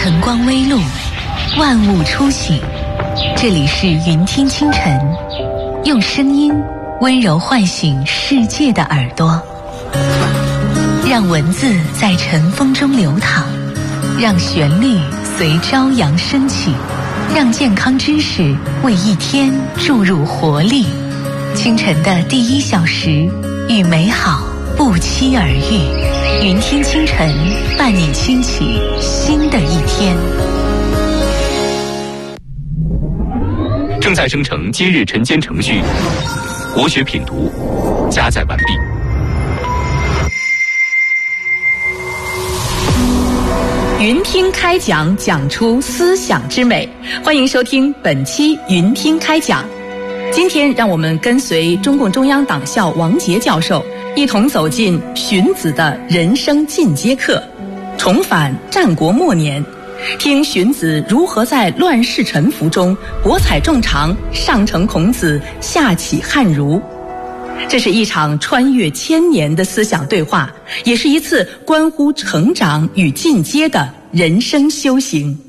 晨光微露，万物初醒。这里是云听清晨，用声音温柔唤醒世界的耳朵，让文字在晨风中流淌，让旋律随朝阳升起，让健康知识为一天注入活力。清晨的第1小时，与美好不期而遇。云听清晨，伴你轻启新的一天。 正在生成今日晨间程序，国学品读加载完毕。 云听开讲，讲出思想之美。欢迎收听本期云听开讲。今天让我们跟随中共中央党校王杰教授一同走进荀子的人生进阶课，重返战国末年，听荀子如何在乱世沉浮中博采众长，上承孔子，下启汉儒。这是一场穿越千年的思想对话，也是一次关乎成长与进阶的人生修行。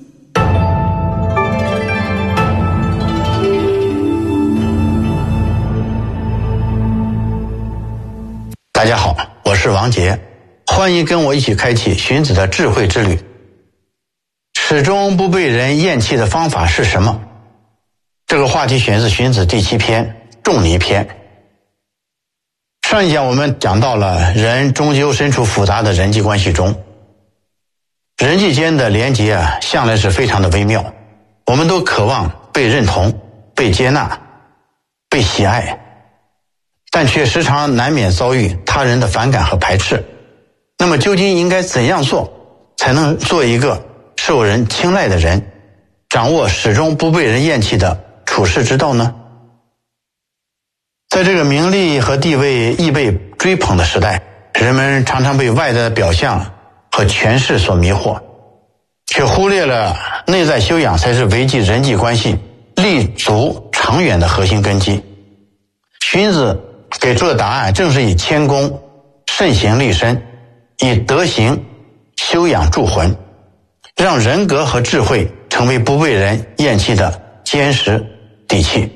大家好，我是王杰，欢迎跟我一起开启荀子的智慧之旅。始终不被人厌弃的方法是什么？这个话题选自荀子第7篇仲尼篇。上一讲我们讲到了人终究身处复杂的人际关系中，人际间的连结向来是非常的微妙，我们都渴望被认同、被接纳、被喜爱，但却时常难免遭遇他人的反感和排斥。那么究竟应该怎样做才能做一个受人青睐的人，掌握始终不被人厌弃的处世之道呢？在这个名利和地位易被追捧的时代，人们常常被外在的表象和权势所迷惑，却忽略了内在修养才是维系人际关系立足长远的核心根基。荀子给出的答案正是以谦恭慎行立身，以德行修养筑魂，让人格和智慧成为不被人厌弃的坚实底气。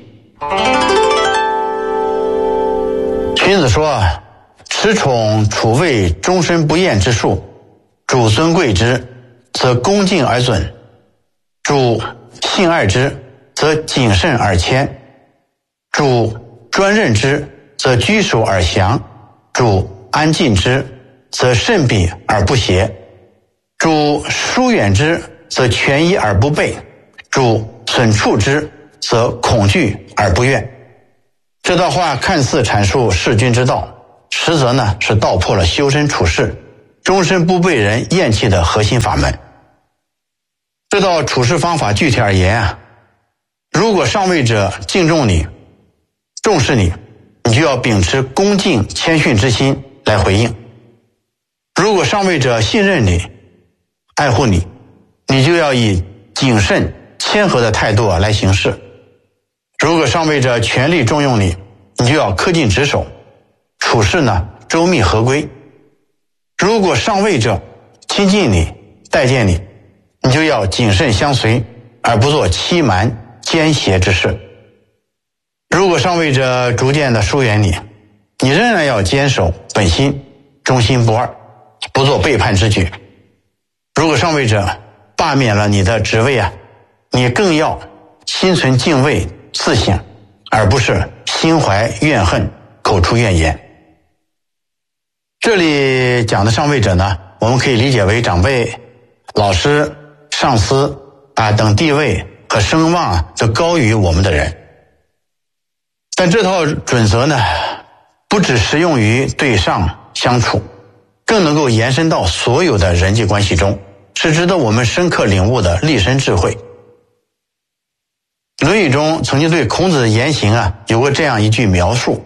荀子说，持宠处位终身不厌之术，主尊贵之，则恭敬而尊；主信爱之，则谨慎而谦；主专任之，则居守而详；主安静之，则慎避而不邪；主疏远之，则权依而不悖；主损处之，则恐惧而不怨。这段话看似阐述弑君之道，实则呢是道破了修身处世终身不被人厌弃的核心法门。这道处事方法具体而言如果上位者敬重你、重视你，你就要秉持恭敬谦逊之心来回应；如果上位者信任你、爱护你，你就要以谨慎谦和的态度来行事；如果上位者全力重用你，你就要恪尽职守，处事呢周密合规；如果上位者亲近你、待见你，你就要谨慎相随，而不做欺瞒奸邪之事；如果上位者逐渐的疏远你，你仍然要坚守本心，忠心不二，不做背叛之举；如果上位者罢免了你的职位你更要心存敬畏自省，而不是心怀怨恨，口出怨言。这里讲的上位者呢，我们可以理解为长辈、老师、上司等地位和声望都高于我们的人。但这套准则呢，不只适用于对上相处，更能够延伸到所有的人际关系中，是值得我们深刻领悟的立身智慧。《论语》中曾经对孔子的言行有过这样一句描述，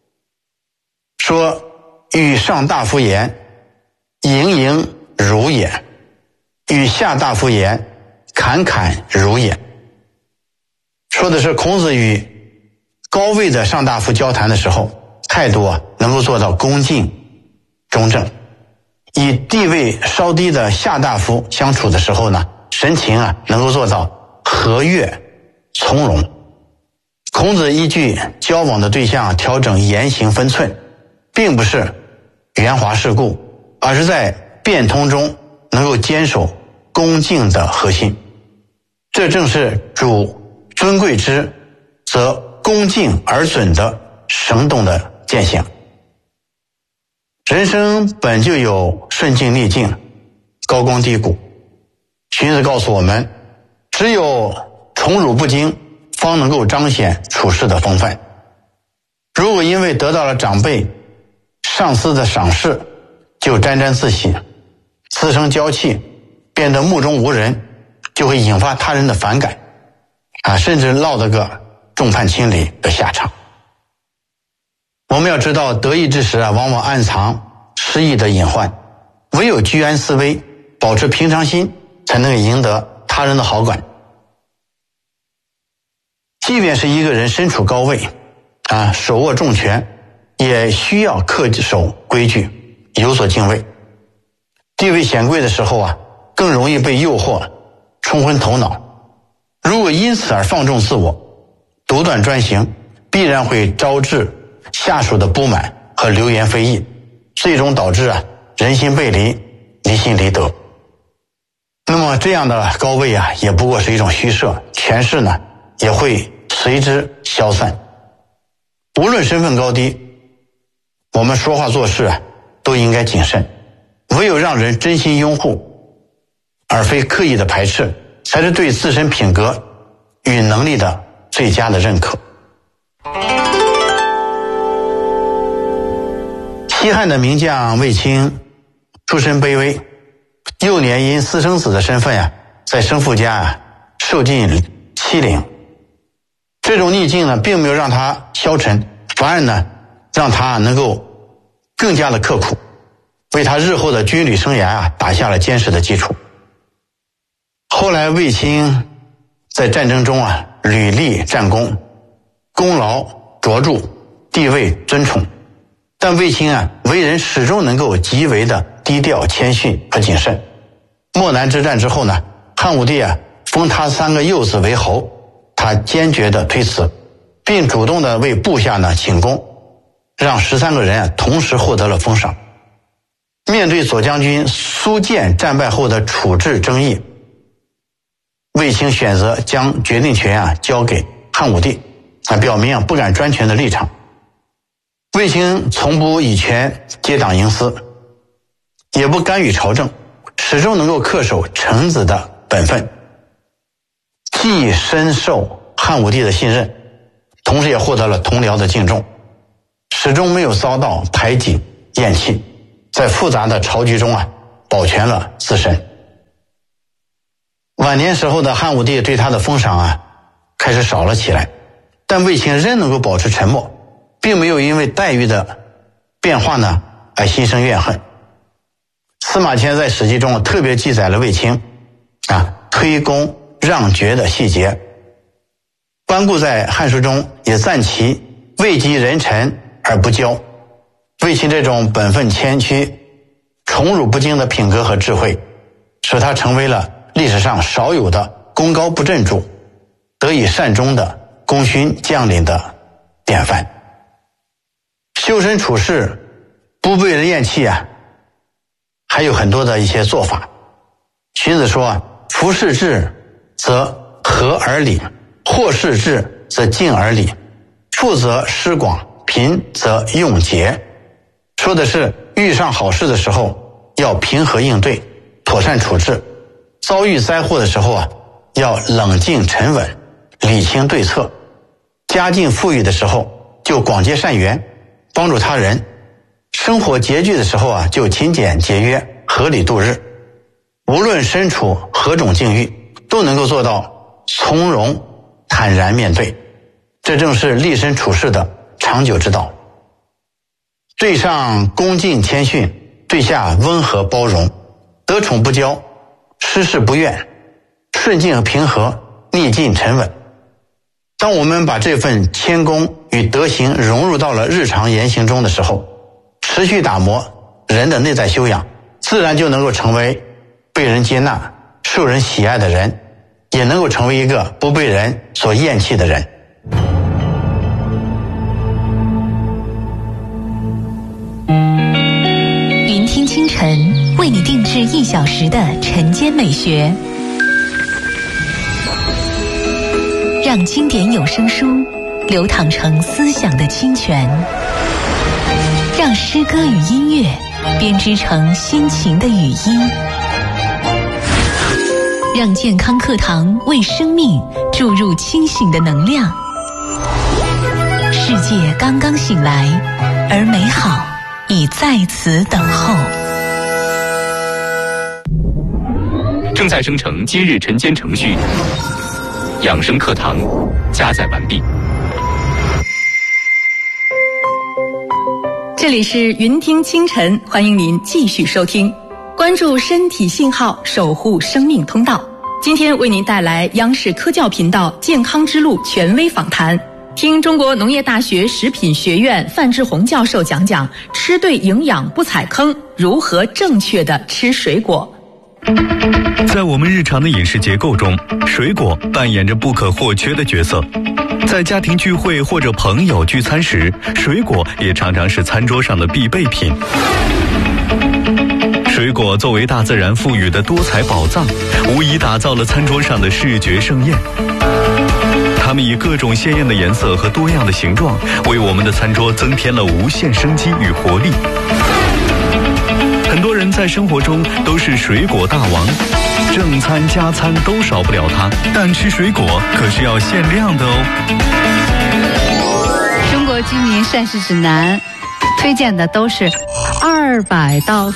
说与上大夫言，盈盈如也；与下大夫言，侃侃如也。说的是孔子与高位的上大夫交谈的时候，态度能够做到恭敬中正；以地位稍低的下大夫相处的时候呢， 神情能够做到和悦从容。孔子依据交往的对象调整言行分寸，并不是圆滑世故，而是在变通中能够坚守恭敬的核心。这正是主尊贵之，则恭敬而准的生动的践行。人生本就有顺境逆境，高光低谷。荀子告诉我们，只有宠辱不惊，方能够彰显处事的风范。如果因为得到了长辈、上司的赏识，就沾沾自喜，滋生娇气，变得目中无人，就会引发他人的反感，甚至落得个众叛亲离的下场。我们要知道，得意之时往往暗藏失意的隐患，唯有居安思危，保持平常心，才能赢得他人的好感。即便是一个人身处高位，手握重权，也需要恪守规矩，有所敬畏。地位显贵的时候更容易被诱惑冲昏头脑。如果因此而放纵自我，独断专行，必然会招致下属的不满和流言蜚议，最终导致人心背离，离心离德。那么这样的高位也不过是一种虚设，权势呢也会随之消散。无论身份高低，我们说话做事都应该谨慎，唯有让人真心拥护，而非刻意的排斥，才是对自身品格与能力的最佳的认可。西汉的名将卫青出身卑微，幼年因私生子的身份在生父家受尽欺凌。这种逆境呢，并没有让他消沉，反而呢，让他能够更加的刻苦，为他日后的军旅生涯打下了坚实的基础。后来卫青在战争中屡立战功，功劳卓著，地位尊崇。但卫青为人始终能够极为的低调谦逊和谨慎。漠南之战之后呢，汉武帝封他3个幼子为侯，他坚决的推辞，并主动的为部下呢请功，让13个人同时获得了封赏。面对左将军苏建战败后的处置争议，卫青选择将决定权交给汉武帝，表明不敢专权的立场。卫青从不以权结党营私，也不干预朝政，始终能够恪守臣子的本分，既深受汉武帝的信任，同时也获得了同僚的敬重，始终没有遭到排挤厌弃，在复杂的朝局中保全了自身。晚年时候的汉武帝对他的封赏开始少了起来，但卫青仍能够保持沉默，并没有因为待遇的变化呢而心生怨恨。司马迁在《史记》中特别记载了卫青推功让爵的细节。班固在《汉书》中也赞其位极人臣而不骄。卫青这种本分谦虚、宠辱不惊的品格和智慧，使他成为了历史上少有的功高不震主、得以善终的功勋将领的典范。修身处世不被人厌弃还有很多的一些做法。荀子说夫事智则和而礼，或事智则敬而礼，富则施广，贫则用节。说的是遇上好事的时候要平和应对，妥善处置；遭遇灾祸的时候要冷静沉稳，理清对策；家境富裕的时候就广结善缘，帮助他人；生活拮据的时候就勤俭节约，合理度日。无论身处何种境遇，都能够做到从容坦然面对，这正是立身处世的长久之道。对上恭敬谦逊，对下温和包容，得宠不骄，失事不怨，顺境平和，逆境沉稳。当我们把这份谦恭与德行融入到了日常言行中的时候，持续打磨人的内在修养，自然就能够成为被人接纳、受受人喜爱的人，也能够成为一个不被人所厌弃的人。 云听清晨为你定制1小时的晨间美学，让经典有声书流淌成思想的清泉，让诗歌与音乐编织成心情的语音，让健康课堂为生命注入清醒的能量。世界刚刚醒来，而美好已在此等候。 正在生成今日晨间程序，养生课堂加载完毕。 这里是云听清晨，欢迎您继续收听，关注身体信号，守护生命通道。今天为您带来央视科教频道健康之路权威访谈，听中国农业大学食品学院范志红教授讲讲吃对营养不踩坑，如何正确的吃水果。 在我们日常的饮食结构中，水果扮演着不可或缺的角色。在家庭聚会或者朋友聚餐时，水果也常常是餐桌上的必备品。水果作为大自然赋予的多彩宝藏，无疑打造了餐桌上的视觉盛宴。它们以各种鲜艳的颜色和多样的形状，为我们的餐桌增添了无限生机与活力。很多人在生活中都是水果大王，正餐加餐都少不了它，但吃水果可是要限量的哦。 中国居民膳食指南推荐的都是200到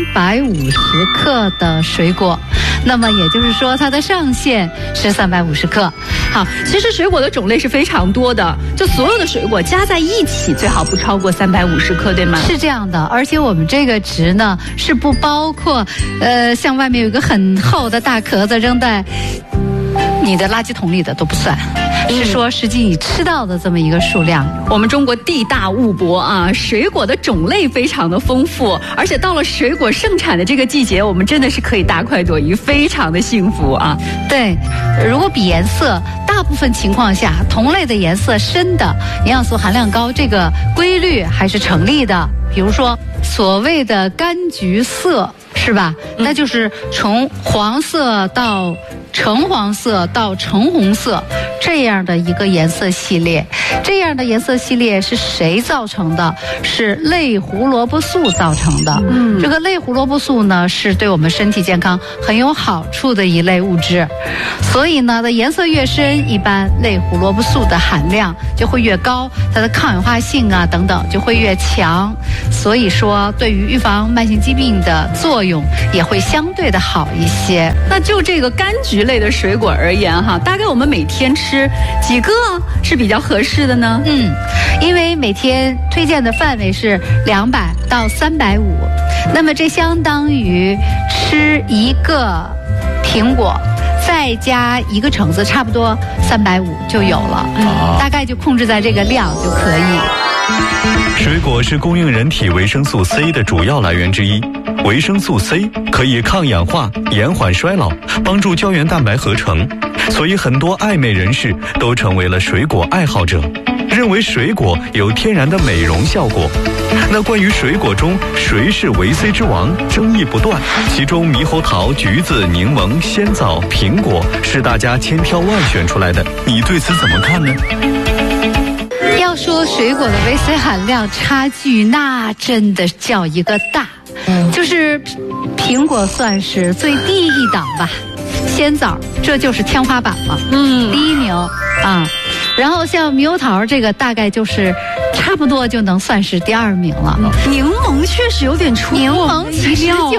350克的水果，那么也就是说它的上限是350克。 好，其实水果的种类是非常多的，就所有的水果加在一起最好不超过350克，对吗？ 是这样的，而且我们这个值呢是不包括像外面有一个很厚的大壳子扔在你的垃圾桶里的都不算，是说实际你吃到的这么一个数量。 我们中国地大物博啊，水果的种类非常的丰富，而且到了水果盛产的这个季节，我们真的是可以大快朵颐，非常的幸福啊。 对，如果比颜色，大部分情况下同类的颜色深的营养素含量高，这个规律还是成立的。比如说所谓的柑橘色，是吧？那就是从黄色到橙黄色到橙红色这样的一个颜色系列。这样的颜色系列是谁造成的？是类胡萝卜素造成的。这个类胡萝卜素呢，是对我们身体健康很有好处的一类物质，所以呢，它颜色越深，一般类胡萝卜素的含量就会越高，它的抗氧化性啊等等就会越强，所以说对于预防慢性疾病的作用也会相对的好一些。 那就这个柑橘类的水果而言哈，大概我们每天吃几个是比较合适的呢？ 因为每天推荐的范围是200到350，那么这相当于吃1个苹果再加1个橙子，差不多350就有了。大概就控制在这个量就可以。 水果是供应人体维生素 C 的主要来源之一。维生素 C 可以抗氧化、延缓衰老，帮助胶原蛋白合成，所以很多爱美人士都成为了水果爱好者，认为水果有天然的美容效果。那关于水果中谁是维 C 之王，争议不断，其中猕猴桃、橘子、柠檬、鲜枣、苹果是大家千挑万选出来的，你对此怎么看呢？ 要说水果的维 C 含量差距，那真的叫一个大。就是苹果算是最低一档吧，鲜枣这就是天花板了，第一名啊。然后像猕猴桃这个大概就是差不多就能算是第2名了。 柠檬确实有点出， 柠檬其实就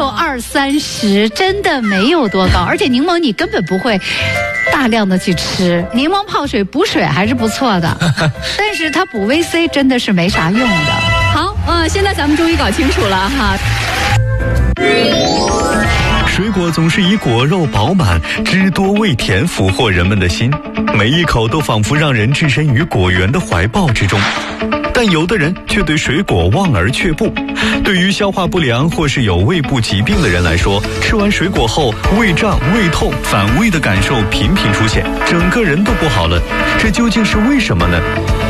20-30，真的没有多高，而且柠檬你根本不会大量的去吃，柠檬泡水补水还是不错的，但是它补维 C 真的是没啥用的。 好，现在咱们终于搞清楚了哈。 水果总是以果肉饱满、汁多味甜俘获人们的心，每一口都仿佛让人置身于果园的怀抱之中。但有的人却对水果望而却步。对于消化不良或是有胃部疾病的人来说，吃完水果后胃胀、胃痛、反胃的感受频频出现，整个人都不好了。这究竟是为什么呢？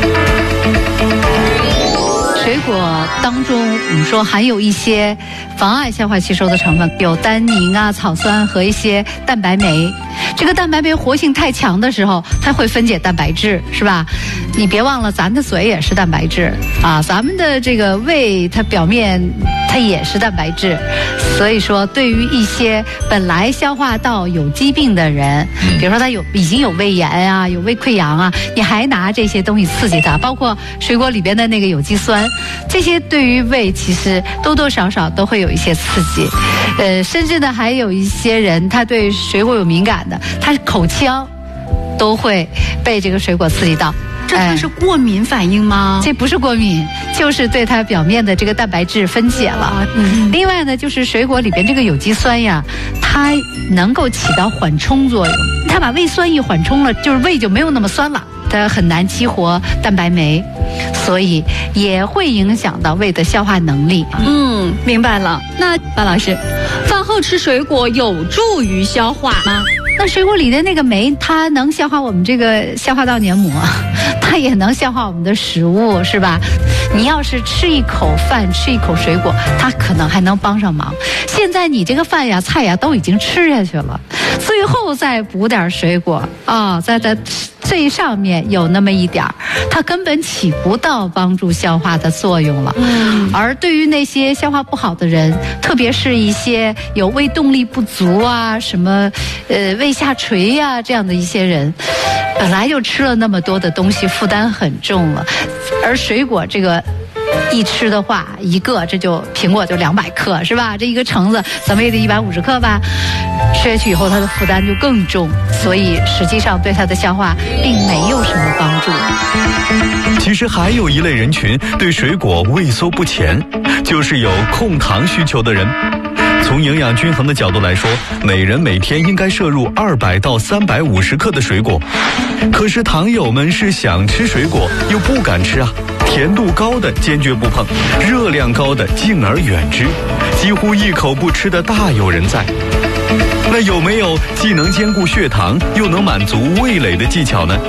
水果当中，我们说含有一些妨碍消化吸收的成分，有单宁啊、草酸和一些蛋白酶。这个蛋白酶活性太强的时候，它会分解蛋白质，是吧？你别忘了，咱的嘴也是蛋白质啊，咱们的这个胃，它表面它也是蛋白质。所以说，对于一些本来消化道有疾病的人，比如说他已经有胃炎啊、有胃溃疡啊，你还拿这些东西刺激他，包括水果里边的那个有机酸，这些对于胃其实多多少少都会有一些刺激。甚至呢，还有一些人他对水果有敏感的，他口腔都会被这个水果刺激到。 这算是过敏反应吗？ 这不是过敏，就是对它表面的这个蛋白质分解了。另外呢，就是水果里边这个有机酸呀，它能够起到缓冲作用。它把胃酸一缓冲了，就是胃就没有那么酸了，它很难激活蛋白酶，所以也会影响到胃的消化能力。 明白了。那巴老师，饭后吃水果有助于消化吗？ 那水果里的那个酶，它能消化我们这个消化道黏膜，它也能消化我们的食物，是吧？你要是吃一口饭，吃一口水果，它可能还能帮上忙。现在你这个饭呀、菜呀都已经吃下去了，最后再补点水果啊，在它最上面有那么一点儿，它根本起不到帮助消化的作用了。而对于那些消化不好的人，特别是一些有胃动力不足啊、什么胃下垂呀、这样的一些人，本来就吃了那么多的东西，负担很重了，而水果这个一吃的话，一个这就苹果就200克是吧？这一个橙子咱们也得150克吧。吃下去以后，它的负担就更重，所以实际上对它的消化并没有什么帮助。 其实还有一类人群对水果畏缩不前，就是有控糖需求的人。从营养均衡的角度来说，每人每天应该摄入200到350克的水果。可是糖友们是想吃水果又不敢吃啊，甜度高的坚决不碰，热量高的敬而远之，几乎一口不吃的大有人在。那有没有既能兼顾血糖又能满足味蕾的技巧呢？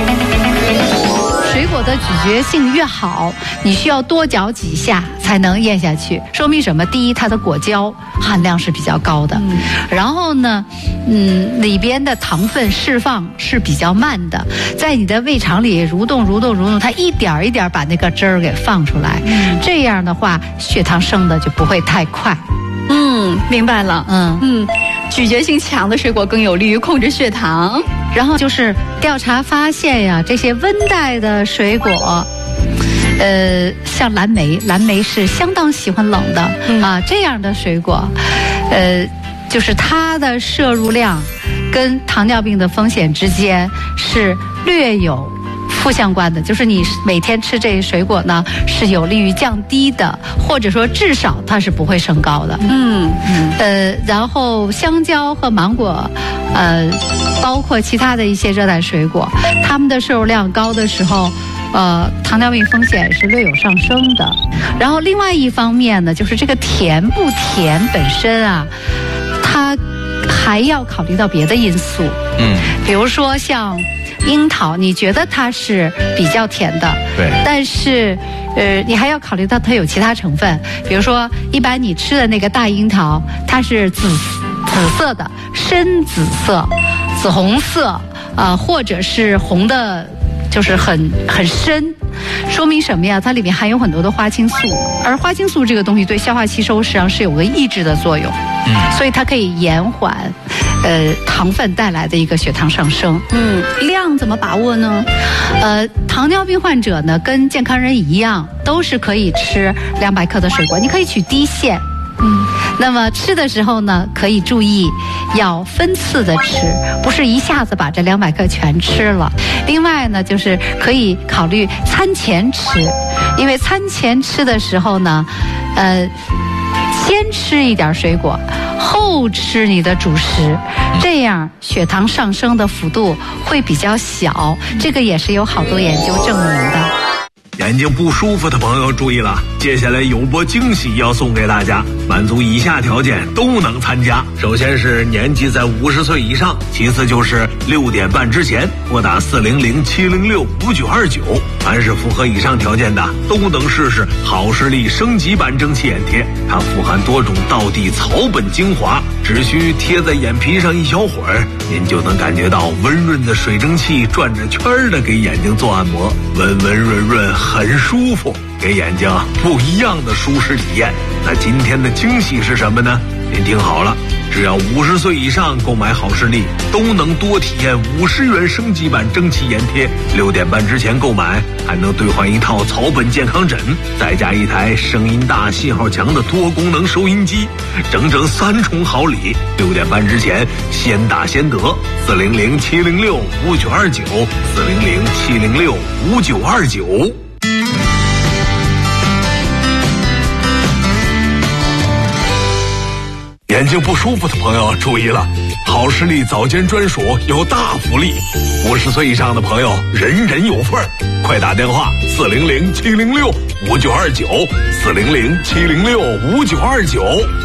水果的咀嚼性越好，你需要多嚼几下才能咽下去，说明什么？第一，它的果胶含量是比较高的，然后呢，里边的糖分释放是比较慢的，在你的胃肠里蠕动，它一点一点把那个汁儿给放出来，这样的话血糖升的就不会太快。 明白了。咀嚼性强的水果更有利于控制血糖。 然后就是调查发现呀，这些温带的水果，像蓝莓是相当喜欢冷的啊，这样的水果，就是它的摄入量跟糖尿病的风险之间是略有负相关的，就是你每天吃这些水果呢，是有利于降低的，或者说至少它是不会升高的。然后香蕉和芒果，包括其他的一些热带水果，它们的摄入量高的时候，糖尿病风险是略有上升的。然后另外一方面呢，就是这个甜不甜本身啊，它还要考虑到别的因素。比如说像樱桃，你觉得它是比较甜的， 对， 但是你还要考虑到它有其他成分，比如说一般你吃的那个大樱桃，它是紫色的、深紫色、紫红色或者是红的，就是很深，说明什么呀？它里面含有很多的花青素，而花青素这个东西对消化吸收实际上是有个抑制的作用，所以它可以延缓糖分带来的一个血糖上升。 量怎么把握呢？ 糖尿病患者呢，跟健康人一样，都是可以吃200克的水果，你可以取低线。那么吃的时候呢，可以注意要分次的吃，不是一下子把这200克全吃了。另外呢，就是可以考虑餐前吃，因为餐前吃的时候呢， 先吃一点水果，后吃你的主食，这样血糖上升的幅度会比较小，这个也是有好多研究证明的。 眼睛不舒服的朋友注意了，接下来有波惊喜要送给大家，满足以下条件都能参加。首先是年纪在50岁以上，其次就是6点半之前拨打400-706-5929。凡是符合以上条件的，都能试试好视力升级版蒸汽眼贴。它富含多种道地草本精华，只需贴在眼皮上一小会儿，您就能感觉到温润的水蒸气转着圈的给眼睛做按摩，温温润润，很舒服，给眼睛不一样的舒适体验。那今天的惊喜是什么呢？您听好了，只要50岁以上购买好视力，都能多体验50元升级版蒸汽眼贴。6点半之前购买，还能兑换一套草本健康枕，再加一台声音大、信号强的多功能收音机，整整3重好礼。6点半之前先打先得，400-706-5929，400-706-5929。眼睛不舒服的朋友注意了，好视力早间专属有大福利，50岁以上的朋友人人有份儿，快打电话400-706-5929，400-706-5929。